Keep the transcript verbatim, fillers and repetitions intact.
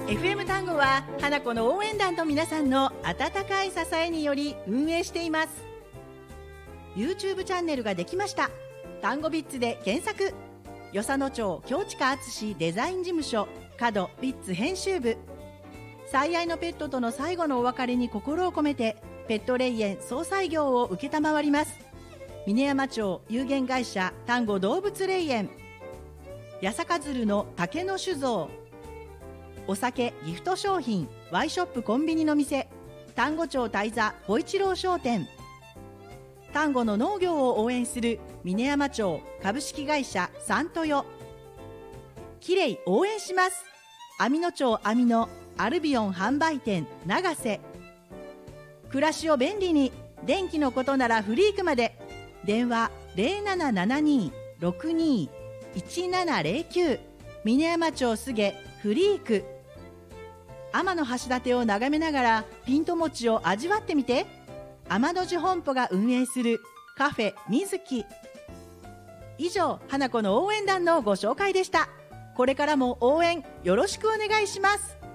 エフエム 単語は花子の応援団の皆さんの温かい支えにより運営しています。 YouTube チャンネルができました。単語ビッツで検索。与謝野町京近敦デザイン事務所角ビッツ編集部。最愛のペットとの最後のお別れに心を込めてペット霊園総裁業を受けたまわります。峰山町有限会社丹後動物霊園。八坂鶴の竹の酒造。お酒ギフト商品ワイショップコンビニの店丹後町大座小一郎商店。丹後の農業を応援する峰山町株式会社サントヨ。きれい応援します。網野町網野アルビオン販売店長瀬。暮らしを便利に電気のことならフリークまで。電話 ゼロななななにーろくにーいちななゼロきゅう。峰山町菅フリーク。天橋立を眺めながらピント餅を味わってみて。天の寺本舗が運営するカフェみずき。以上、花子の応援団のご紹介でした。これからも応援よろしくお願いします。